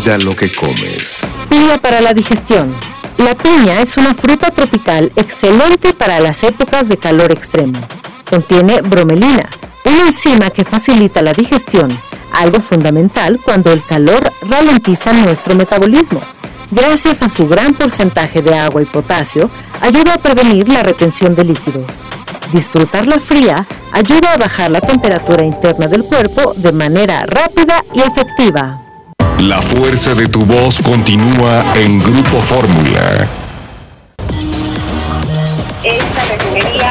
Cuida lo que comes. Piña para la digestión. La piña es una fruta tropical excelente para las épocas de calor extremo. Contiene bromelina, una enzima que facilita la digestión, algo fundamental cuando el calor ralentiza nuestro metabolismo. Gracias a su gran porcentaje de agua y potasio, ayuda a prevenir la retención de líquidos. Disfrutarla fría ayuda a bajar la temperatura interna del cuerpo de manera rápida y efectiva. La fuerza de tu voz continúa en Grupo Fórmula. Esta refinería...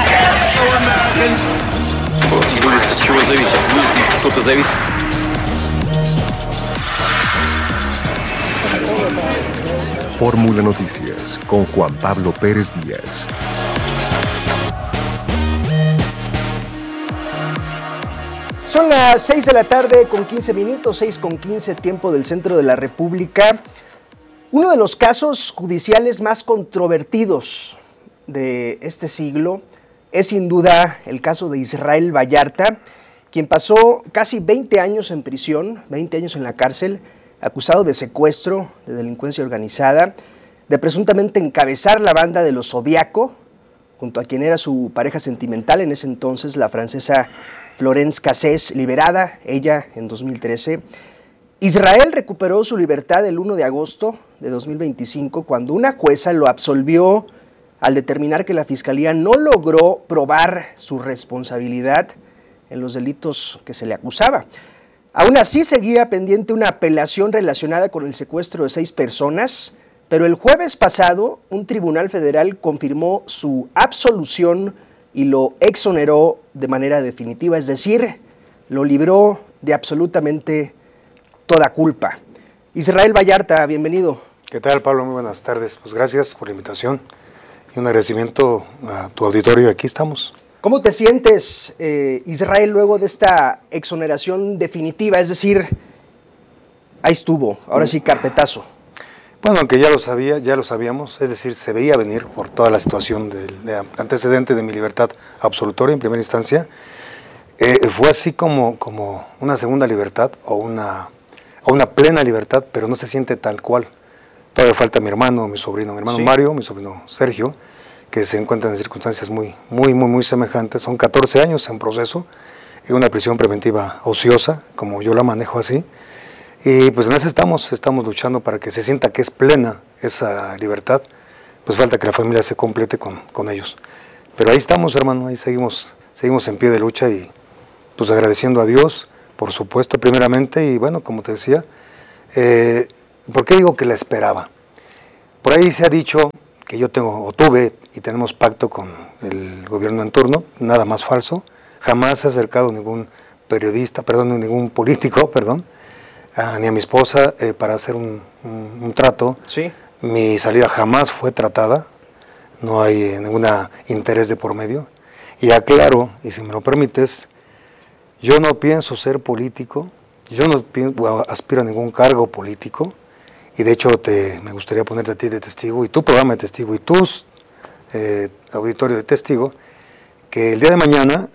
Fórmula Noticias con Juan Pablo Pérez Díaz. Son las 6 de la tarde con 15 minutos, 6:15 tiempo del centro de la República. Uno de los casos judiciales más controvertidos de este siglo es sin duda el caso de Israel Vallarta, quien pasó casi 20 años en prisión, 20 años en la cárcel, acusado de secuestro, de delincuencia organizada, de presuntamente encabezar la banda de los Zodiaco, junto a quien era su pareja sentimental en ese entonces, la francesa Florence Cassés, liberada ella en 2013. Israel recuperó su libertad el 1 de agosto de 2025 cuando una jueza lo absolvió al determinar que la Fiscalía no logró probar su responsabilidad en los delitos que se le acusaba. Aún así seguía pendiente una apelación relacionada con el secuestro de 6 personas, pero el jueves pasado un tribunal federal confirmó su absolución y lo exoneró de manera definitiva, es decir, lo libró de absolutamente toda culpa. Israel Vallarta, bienvenido. ¿Qué tal, Pablo? Muy buenas tardes. Pues gracias por la invitación y un agradecimiento a tu auditorio. Aquí estamos. ¿Cómo te sientes, Israel, luego de esta exoneración definitiva? Es decir, ahí estuvo, ahora sí, carpetazo. Bueno, aunque ya lo sabíamos, es decir, se veía venir por toda la situación de antecedente de mi libertad absolutoria en primera instancia. Fue así como una segunda libertad o una plena libertad, pero no se siente tal cual. Todavía falta mi hermano sí. Mario, mi sobrino Sergio, que se encuentran en circunstancias muy semejantes. Son 14 años en proceso, en una prisión preventiva ociosa, como yo la manejo así. Y pues en eso estamos luchando para que se sienta que es plena esa libertad. Pues falta que la familia se complete con ellos. Pero ahí estamos, hermano, ahí seguimos en pie de lucha y pues agradeciendo a Dios, por supuesto, primeramente. Y bueno, como te decía, ¿por qué digo que la esperaba? Por ahí se ha dicho que yo tuve y tenemos pacto con el gobierno en turno, nada más falso. Jamás se ha acercado ningún político, ni a mi esposa para hacer un trato. Sí. Mi salida jamás fue tratada, no hay ningún interés de por medio. Y aclaro, y si me lo permites, yo no pienso ser político, yo no aspiro a ningún cargo político, y de hecho me gustaría ponerte a ti de testigo, y tu programa de testigo, y tus auditorio de testigo, que el día de mañana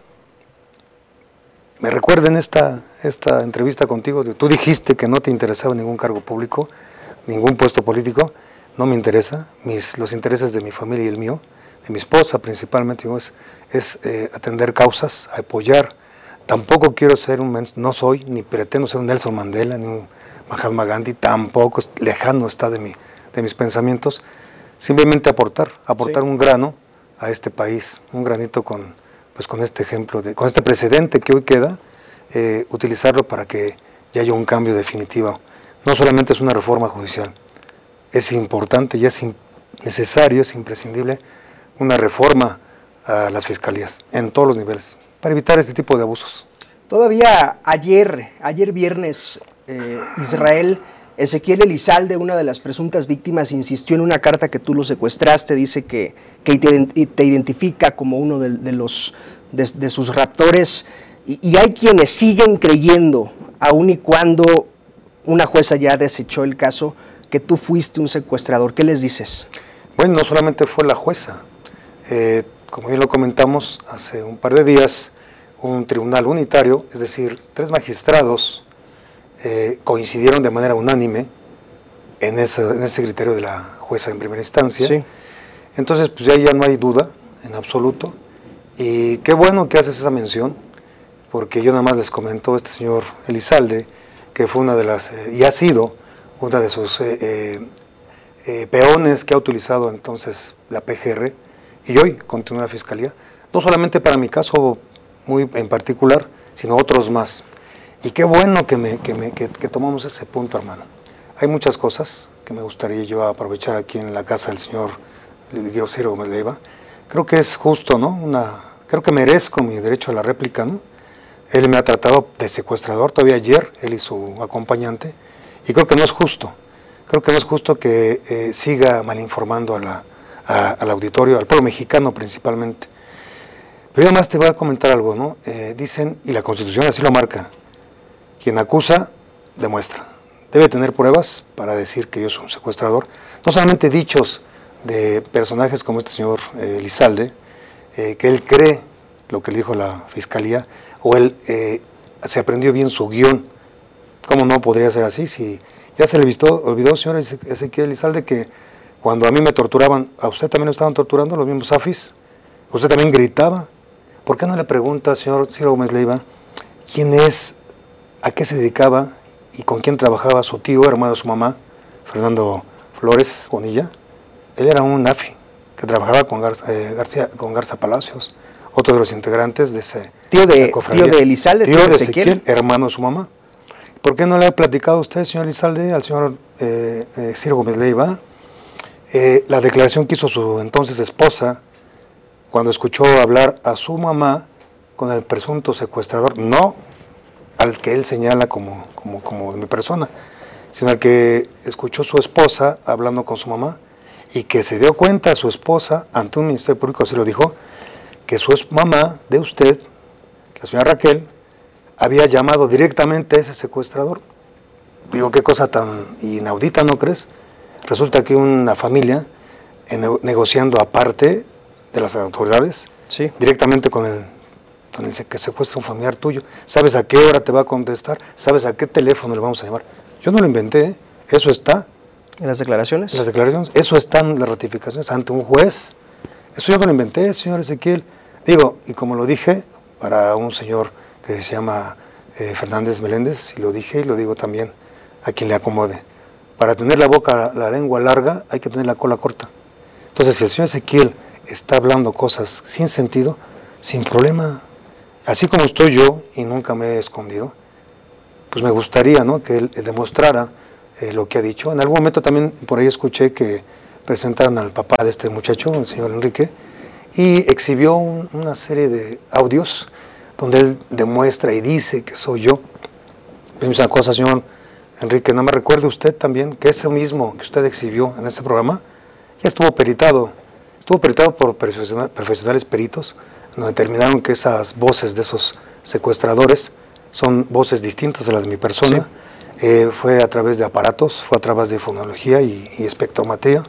me recuerden esta entrevista contigo. Tú dijiste que no te interesaba ningún cargo público, ningún puesto político. No me interesa. Los intereses de mi familia y el mío, de mi esposa principalmente, es atender causas, apoyar. Tampoco quiero ser no soy, ni pretendo ser un Nelson Mandela, ni un Mahatma Gandhi, tampoco, lejano está de mis pensamientos. Simplemente aportar sí. Un grano a este país, un granito con este ejemplo, con este precedente que hoy queda, utilizarlo para que ya haya un cambio definitivo. No solamente es una reforma judicial, es importante y es necesario, es imprescindible una reforma a las fiscalías en todos los niveles para evitar este tipo de abusos. Todavía ayer viernes, Israel, Ezequiel Elizalde, una de las presuntas víctimas, insistió en una carta que tú lo secuestraste, dice que te identifica como uno de sus raptores, y hay quienes siguen creyendo, aun y cuando una jueza ya desechó el caso, que tú fuiste un secuestrador. ¿Qué les dices? Bueno, no solamente fue la jueza, como ya lo comentamos hace un par de días, un tribunal unitario, es decir, 3 magistrados, coincidieron de manera unánime en ese criterio de la jueza en primera instancia. Sí. Entonces, pues ya no hay duda en absoluto. Y qué bueno que haces esa mención, porque yo nada más les comento, este señor Elizalde, que fue una de las, y ha sido una de sus peones que ha utilizado entonces la PGR, y hoy continúa la Fiscalía, no solamente para mi caso muy en particular, sino otros más. Y qué bueno que tomamos ese punto, hermano. Hay muchas cosas que me gustaría yo aprovechar aquí en la casa del señor Ciro Gómez Leiva. Creo que es justo, ¿no? Creo que merezco mi derecho a la réplica, ¿no? Él me ha tratado de secuestrador, todavía ayer, él y su acompañante, y creo que no es justo. Creo que no es justo que siga malinformando al auditorio, al pueblo mexicano principalmente. Pero además te voy a comentar algo, ¿no? Dicen, y la Constitución así lo marca, quien acusa, demuestra. Debe tener pruebas para decir que yo soy un secuestrador. No solamente dichos de personajes como este señor Elizalde, que él cree lo que le dijo la Fiscalía, o él se aprendió bien su guión. ¿Cómo no podría ser así? Si ya se le olvidó, señor Ezequiel Elizalde, que cuando a mí me torturaban, a usted también lo estaban torturando, los mismos AFIS. Usted también gritaba. ¿Por qué no le pregunta, señor Ciro Gómez Leiva, quién es, a qué se dedicaba y con quién trabajaba su tío, hermano de su mamá, Fernando Flores Bonilla? Él era un AFI que trabajaba con Garza Palacios, otro de los integrantes de ese Tío de Elizalde, tío de Ezequiel, hermano de su mamá. ¿Por qué no le ha platicado a usted, señor Elizalde, al señor Ciro Gómez Leiva, la declaración que hizo su entonces esposa cuando escuchó hablar a su mamá con el presunto secuestrador, no al que él señala como mi persona, sino al que escuchó su esposa hablando con su mamá y que se dio cuenta su esposa, ante un ministerio público así lo dijo, que su mamá de usted, la señora Raquel, había llamado directamente a ese secuestrador? Digo, qué cosa tan inaudita, ¿no crees? Resulta que una familia negociando aparte de las autoridades, sí, directamente con el que secuestra un familiar tuyo. ¿Sabes a qué hora te va a contestar? ¿Sabes a qué teléfono le vamos a llamar? Yo no lo inventé, ¿eh? Eso está. ¿En las declaraciones? En las declaraciones. Eso está en las ratificaciones ante un juez. Eso yo no lo inventé, señor Ezequiel. Digo, y como lo dije, para un señor que se llama Fernández Meléndez, y lo dije y lo digo también a quien le acomode. Para tener la lengua larga, hay que tener la cola corta. Entonces, si el señor Ezequiel está hablando cosas sin sentido, sin problema, así como estoy yo y nunca me he escondido, pues me gustaría, ¿no?, que él demostrara lo que ha dicho. En algún momento también por ahí escuché que presentaron al papá de este muchacho, el señor Enrique, y exhibió una serie de audios donde él demuestra y dice que soy yo. Y una cosa, señor Enrique, no me recuerde usted también que ese mismo que usted exhibió en este programa ya estuvo peritado por profesionales peritos, donde determinaron que esas voces de esos secuestradores son voces distintas a las de mi persona. Sí. Fue a través de aparatos, fue a través de fonología y espectrometría,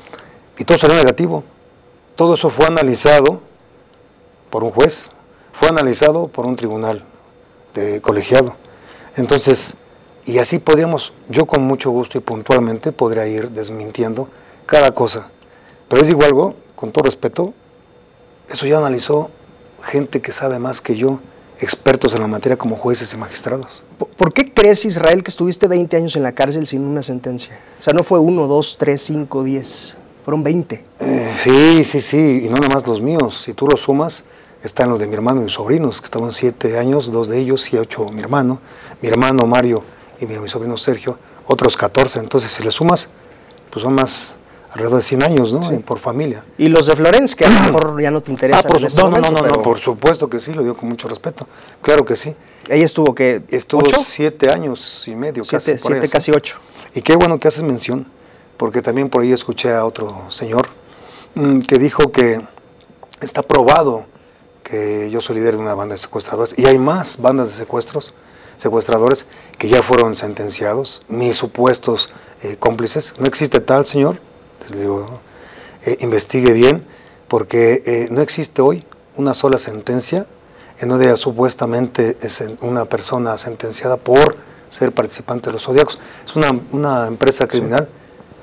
y todo salió negativo. Todo eso fue analizado por un juez, fue analizado por un tribunal de colegiado. Entonces, y así podíamos, yo con mucho gusto y puntualmente podría ir desmintiendo cada cosa. Pero les digo algo, con todo respeto, eso ya analizó gente que sabe más que yo, expertos en la materia como jueces y magistrados. ¿Por qué crees, Israel, que estuviste 20 años en la cárcel sin una sentencia? O sea, no fue 1, 2, 3, 5, 10, fueron 20. Sí, y no nada más los míos. Si tú los sumas, están los de mi hermano y mis sobrinos, que estaban 7 años, 2 de ellos, y 8 mi hermano Mario y mi sobrino Sergio, otros 14. Entonces, si le sumas, pues son más, alrededor de 100 años, ¿no? Sí. Por familia. Y los de Florence, que a lo mejor ya no te interesan. No, por supuesto que sí, lo digo con mucho respeto. Claro que sí. ¿Ella estuvo qué? Estuvo 8? 7 años y medio, casi. 7, casi 8. Y qué bueno que haces mención, porque también por ahí escuché a otro señor que dijo que está probado que yo soy líder de una banda de secuestradores, y hay más bandas de secuestradores que ya fueron sentenciados, mis supuestos cómplices. No existe tal, señor. Les digo, investigue bien, porque no existe hoy una sola sentencia en donde supuestamente es una persona sentenciada por ser participante de los Zodíacos. Es una empresa criminal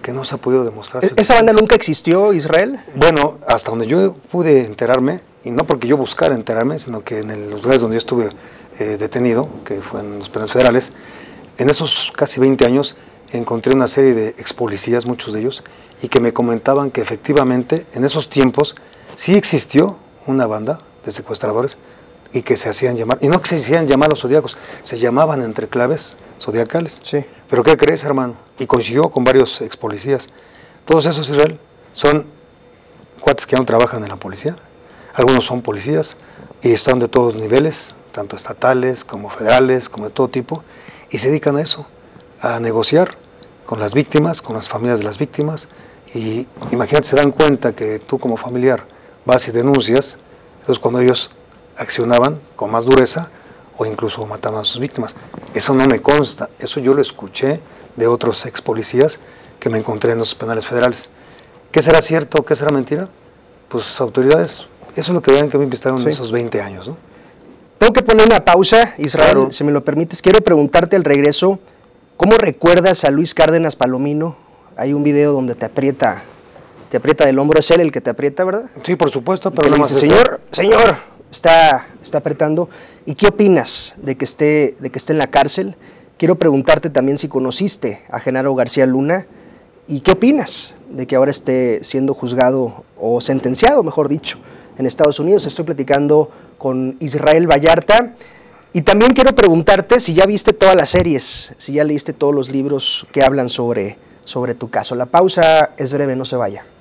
que no se ha podido demostrar. ¿Esa banda nunca existió, Israel? Bueno, hasta donde yo pude enterarme, y no porque yo buscara enterarme, sino que en los lugares donde yo estuve detenido, que fue en los penales federales, en esos casi 20 años encontré una serie de ex policías, muchos de ellos, y que me comentaban que efectivamente en esos tiempos sí existió una banda de secuestradores y que se hacían llamar, y no que se hacían llamar los zodiacos, se llamaban entre claves zodiacales. Sí. Pero ¿qué crees, hermano? Y consiguió con varios ex policías. Todos esos, Israel, son cuates que ya no trabajan en la policía. Algunos son policías y están de todos niveles, tanto estatales como federales, como de todo tipo, y se dedican a eso, a negociar con las víctimas, con las familias de las víctimas. Y imagínate, se dan cuenta que tú como familiar vas y denuncias, entonces cuando ellos accionaban con más dureza o incluso mataban a sus víctimas. Eso no me consta, eso yo lo escuché de otros ex policías que me encontré en los penales federales. ¿Qué será cierto o qué será mentira? Pues autoridades, eso es lo que deben que me investigaron en esos 20 años, ¿no? Tengo que poner una pausa, Israel, Claro. si me lo permites. Quiero preguntarte al regreso, ¿cómo recuerdas a Luis Cárdenas Palomino? Hay un video donde te aprieta del hombro, es él el que te aprieta, ¿verdad? Sí, por supuesto, pero Que le nada más dice, eso. señor, está apretando. ¿Y qué opinas de que esté en la cárcel? Quiero preguntarte también si conociste a Genaro García Luna y qué opinas de que ahora esté siendo juzgado o sentenciado, mejor dicho, en Estados Unidos. Estoy platicando con Israel Vallarta y también quiero preguntarte si ya viste todas las series, si ya leíste todos los libros que hablan sobre tu caso. La pausa es breve, no se vaya.